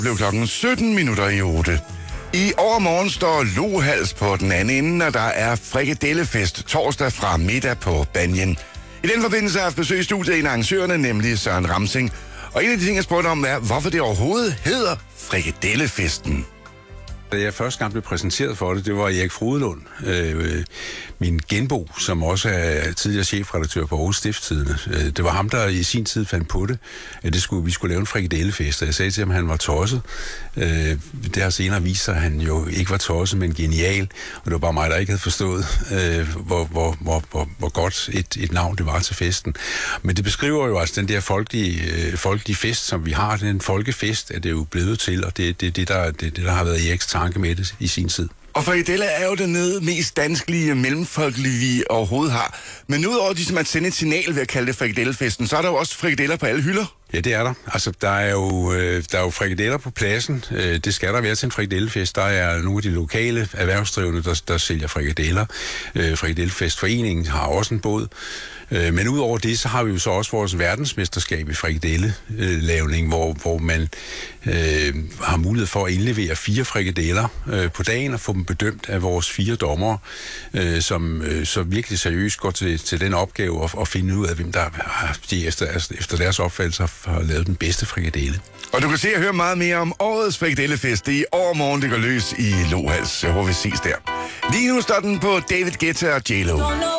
Blev klokken 17 minutter i 8. I overmorgen står Lohals på den anden ende, og der er frikadellefest torsdag fra middag på Banjen. I den forbindelse har jeg haft besøg i studiet en af arrangørerne, nemlig Søren Ramsing. Og en af de ting, jeg spurgte om, er, hvorfor det overhovedet hedder frikadellefesten. Da jeg første gang blev præsenteret for det, det var Erik Frodelund, min genbo, som også er tidligere chefredaktør på Aarhus Stiftstidende. Det var ham, der i sin tid fandt på det, at vi skulle lave en frikadellefest, og jeg sagde til ham, at han var tosset. Det har senere vist sig, at han jo ikke var tosset, men genial, og det var bare mig, der ikke havde forstået, hvor godt et navn det var til festen. Men det beskriver jo altså den der folkelige fest, som vi har. Den folkefest er det jo blevet til, og det er det, der har været Eriks tanke med det i sin tid. Og frikadeller er jo det mest dansklige mellemfolkelige, vi overhovedet har. Men udover ligesom at sende et signal ved at kalde det frikadellefesten, så er der jo også frikadeller på alle hylder. Ja, det er der. Altså, der er jo frikadeller på pladsen. Det skal der være til en frikadellefest. Der er nogle af de lokale erhvervsdrivende, der sælger frikadeller. Frikadellefestforeningen har også en båd. Men udover det, så har vi jo så også vores verdensmesterskab i frikadellelavning, hvor man har mulighed for at indlevere 4 frikadeller på dagen og få dem bedømt af vores 4 dommere, som så virkelig seriøst går til den opgave at finde ud af, hvem der efter deres opfattelse har lavet den bedste frikadelle. Og du kan se og høre meget mere om årets frikadellefest. Det er i overmorgen, det går løs i Lohals. Jeg håber, vi ses der. Lige nu står den på David Guetta og J.Lo.